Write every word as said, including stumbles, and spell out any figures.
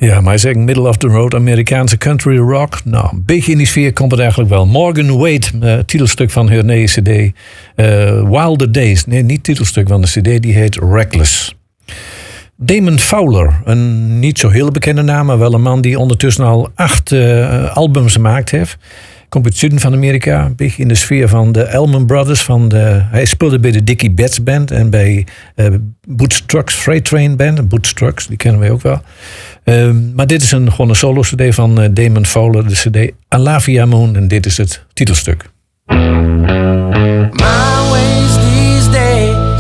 Ja, maar zeg middle of the road Amerikaanse country rock. Nou, een beetje in die sfeer komt het eigenlijk wel. Morgan Wade, uh, titelstuk van haar nieuwe cd. Uh, Wilder Days, nee, niet titelstuk van de cd, die heet Reckless. Damon Fowler, een niet zo heel bekende naam, maar wel een man die ondertussen al acht uh, albums gemaakt heeft. Komt uit het zuiden van Amerika, een beetje in de sfeer van de Allman Brothers. Van de, hij speelde bij de Dickie Betts Band en bij uh, Boots Trucks Freight Train Band. Boots Trucks, die kennen wij ook wel. Uh, maar dit is een, gewoon een solo-cd van uh, Damon Fowler, de cd Alavia Moon. En dit is het titelstuk. My